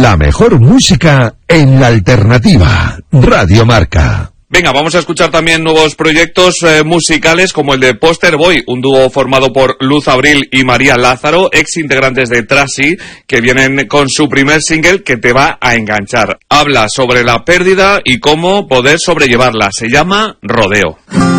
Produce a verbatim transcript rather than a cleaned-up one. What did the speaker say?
La mejor música en la alternativa. Radio Marca. Venga, vamos a escuchar también nuevos proyectos eh, musicales como el de Poster Boy, un dúo formado por Luz Abril y María Lázaro, ex integrantes de Trasy, que vienen con su primer single que te va a enganchar. Habla sobre la pérdida y cómo poder sobrellevarla. Se llama Rodeo.